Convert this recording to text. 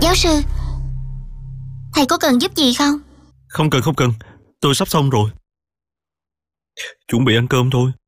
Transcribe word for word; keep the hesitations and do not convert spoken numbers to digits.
Giáo sư, thầy có cần giúp gì không? Không cần không cần, tôi sắp xong rồi. Chuẩn bị ăn cơm thôi.